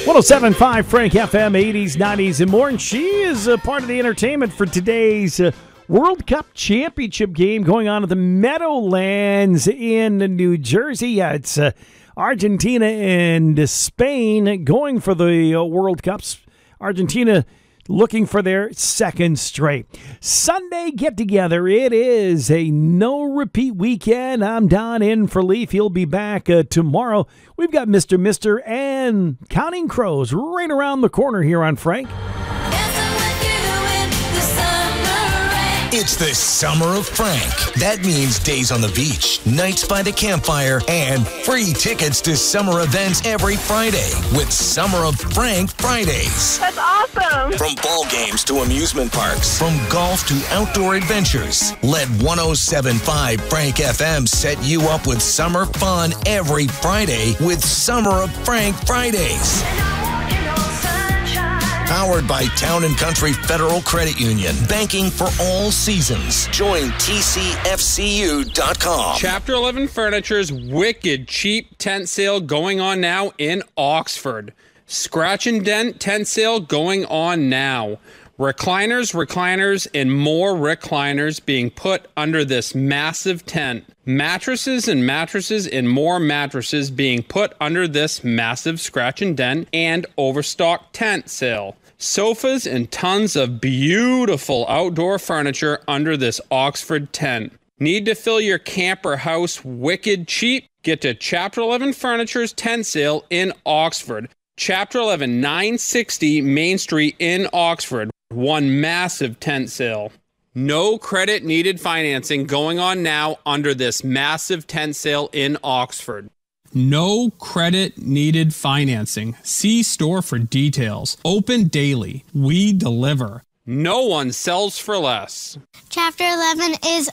107.5 Frank FM, 80s, 90s, and more. And she is a part of the entertainment for today's World Cup Championship game going on at the Meadowlands in New Jersey. Yeah, it's Argentina and Spain going for the World Cups. Argentina looking for their second straight. Sunday get-together. It is a no-repeat weekend. I'm Don in for Leaf. He'll be back tomorrow. We've got Mr. and Counting Crows right around the corner here on Frank. It's the summer of Frank. That means days on the beach, nights by the campfire, and free tickets to summer events every Friday with Summer of Frank Fridays. That's awesome. From ball games to amusement parks, from golf to outdoor adventures, let 107.5 Frank FM set you up with summer fun every Friday with Summer of Frank Fridays. Powered by Town & Country Federal Credit Union. Banking for all seasons. Join TCFCU.com. Chapter 11 Furniture's wicked cheap tent sale going on now in Oxford. Scratch and Dent tent sale going on now. Recliners, and more recliners being put under this massive tent. Mattresses, and more mattresses being put under this massive Scratch and Dent and Overstock tent sale. Sofas and tons of beautiful outdoor furniture under this Oxford tent. Need to fill your camper house wicked cheap? Get to Chapter 11 Furniture's tent sale in Oxford. Chapter 11, 960 Main Street in Oxford. One massive tent sale. No credit needed financing going on now under this massive tent sale in Oxford. No credit needed financing. See store for details. Open daily. We deliver. No one sells for less. Chapter 11 is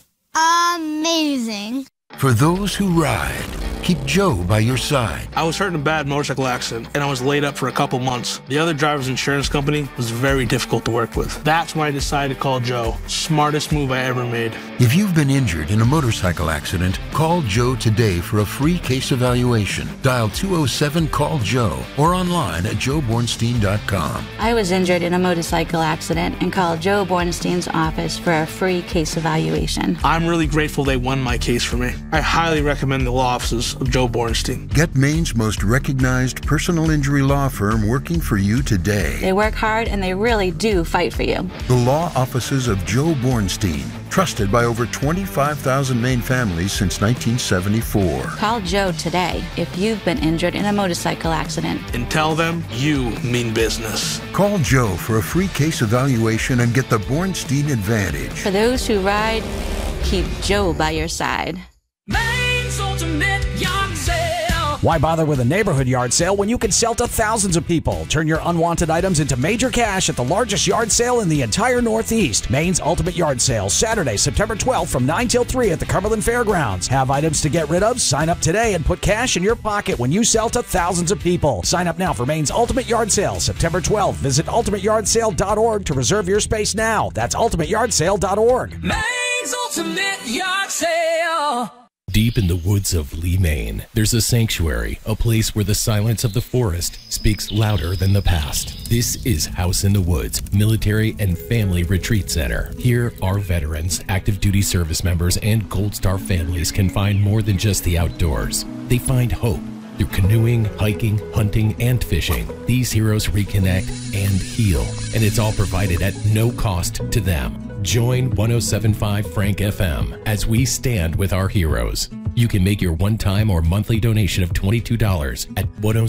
amazing. For those who ride, keep Joe by your side. I was hurt in a bad motorcycle accident, and I was laid up for a couple months. The other driver's insurance company was very difficult to work with. That's when I decided to call Joe. Smartest move I ever made. If you've been injured in a motorcycle accident, call Joe today for a free case evaluation. Dial 207-CALL-JOE or online at joebornstein.com. I was injured in a motorcycle accident and called Joe Bornstein's office for a free case evaluation. I'm really grateful they won my case for me. I highly recommend the law offices of Joe Bornstein. Get Maine's most recognized personal injury law firm working for you today. They work hard and they really do fight for you. The law offices of Joe Bornstein, trusted by over 25,000 Maine families since 1974. Call Joe today if you've been injured in a motorcycle accident. And tell them you mean business. Call Joe for a free case evaluation and get the Bornstein advantage. For those who ride, keep Joe by your side. Maine's ultimate yard sale. Why bother with a neighborhood yard sale when you can sell to thousands of people? Turn your unwanted items into major cash at the largest yard sale in the entire Northeast. Maine's Ultimate Yard Sale, Saturday, September 12th from 9 till 3 at the Cumberland Fairgrounds. Have items to get rid of? Sign up today and put cash in your pocket when you sell to thousands of people. Sign up now for Maine's Ultimate Yard Sale, September 12th. Visit ultimateyardsale.org to reserve your space now. That's ultimateyardsale.org. Maine's Ultimate Yard Sale. Deep in the woods of Lee, Maine, there's a sanctuary, a place where the silence of the forest speaks louder than the past. This is House in the Woods Military and Family Retreat Center. Here, our veterans, active duty service members, and Gold Star families can find more than just the outdoors. They find hope through canoeing, hiking, hunting, and fishing. These heroes reconnect and heal, and it's all provided at no cost to them. Join 107.5 Frank FM as we stand with our heroes. You can make your one-time or monthly donation of $22 at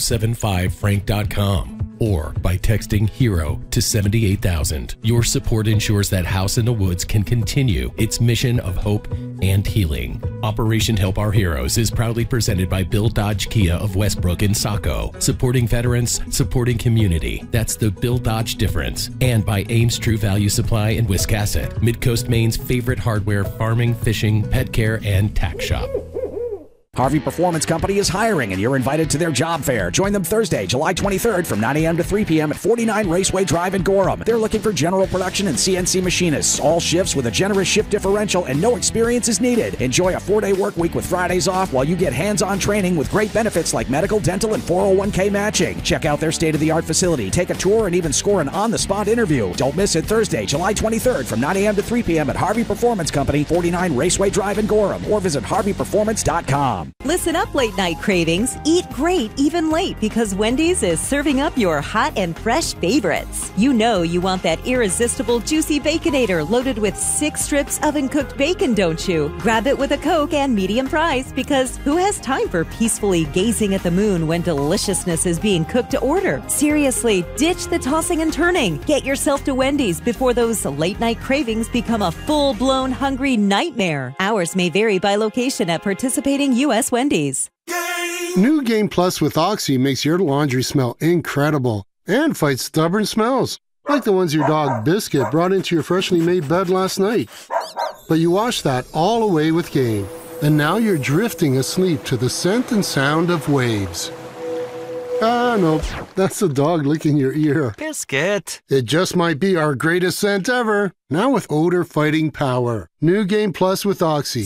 1075frank.com or by texting HERO to 78,000. Your support ensures that House in the Woods can continue its mission of hope and healing. Operation Help Our Heroes is proudly presented by Bill Dodge Kia of Westbrook and Saco, supporting veterans, supporting community. That's the Bill Dodge difference. And by Ames True Value Supply in Wiscasset, Midcoast Maine's favorite hardware, farming, fishing, pet care, and tack shop. Harvey Performance Company is hiring, and you're invited to their job fair. Join them Thursday, July 23rd from 9 a.m. to 3 p.m. at 49 Raceway Drive in Gorham. They're looking for general production and CNC machinists. All shifts with a generous shift differential and no experience is needed. Enjoy a 4-day work week with Fridays off while you get hands-on training with great benefits like medical, dental, and 401k matching. Check out their state-of-the-art facility, take a tour, and even score an on-the-spot interview. Don't miss it Thursday, July 23rd from 9 a.m. to 3 p.m. at Harvey Performance Company, 49 Raceway Drive in Gorham, or visit harveyperformance.com. Listen up, late night cravings. Eat great even late because Wendy's is serving up your hot and fresh favorites. You know you want that irresistible juicy Baconator loaded with 6 strips oven-cooked bacon, don't you? Grab it with a Coke and medium fries because who has time for peacefully gazing at the moon when deliciousness is being cooked to order? Seriously, ditch the tossing and turning. Get yourself to Wendy's before those late-night cravings become a full-blown hungry nightmare. Hours may vary by location at participating U.S. Wendy's. New Game Plus with Oxy makes your laundry smell incredible and fights stubborn smells, like the ones your dog Biscuit brought into your freshly made bed last night. But you wash that all away with Game, and now you're drifting asleep to the scent and sound of waves. Ah, nope, that's the dog licking your ear. Biscuit. It just might be our greatest scent ever, now with odor-fighting power. New Game Plus with Oxy.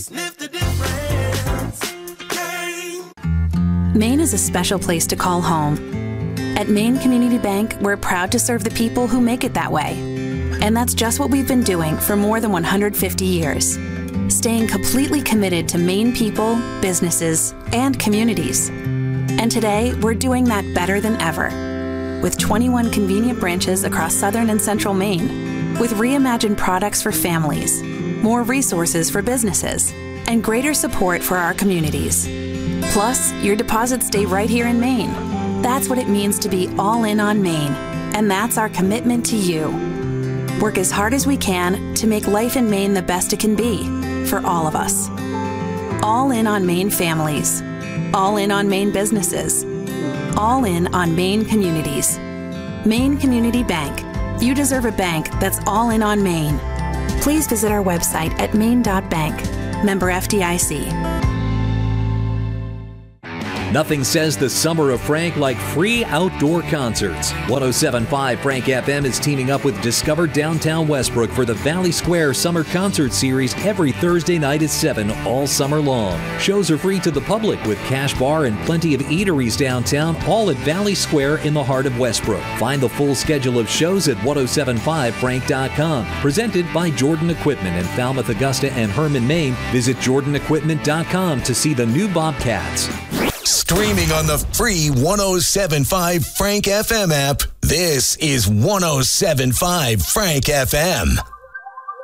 Maine is a special place to call home. At Maine Community Bank, we're proud to serve the people who make it that way. And that's just what we've been doing for more than 150 years. Staying completely committed to Maine people, businesses, and communities. And today, we're doing that better than ever. With 21 convenient branches across southern and central Maine, with reimagined products for families, more resources for businesses, and greater support for our communities. Plus, your deposits stay right here in Maine. That's what it means to be all in on Maine, and that's our commitment to you. Work as hard as we can to make life in Maine the best it can be for all of us. All in on Maine families. All in on Maine businesses. All in on Maine communities. Maine Community Bank. You deserve a bank that's all in on Maine. Please visit our website at maine.bank. Member FDIC. Nothing says the summer of Frank like free outdoor concerts. 107.5 Frank FM is teaming up with Discover Downtown Westbrook for the Valley Square Summer Concert Series every Thursday night at 7 all summer long. Shows are free to the public with Cash Bar and plenty of eateries downtown, all at Valley Square in the heart of Westbrook. Find the full schedule of shows at 1075frank.com. Presented by Jordan Equipment in Falmouth, Augusta, and Herman, Maine. Visit jordanequipment.com to see the new Bobcats. Streaming on the free 107.5 Frank FM app, this is 107.5 Frank FM.